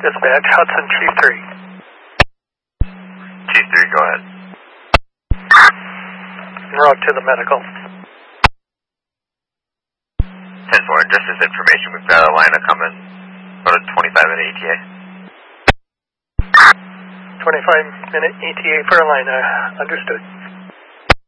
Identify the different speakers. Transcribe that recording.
Speaker 1: Dispatch, Hudson, Chief 3.
Speaker 2: Chief 3, go ahead.
Speaker 1: En route to the medical.
Speaker 2: 10-4, just as information, we've got a liner coming. About a 25-minute ETA.
Speaker 1: 25-minute ETA for a liner. Understood.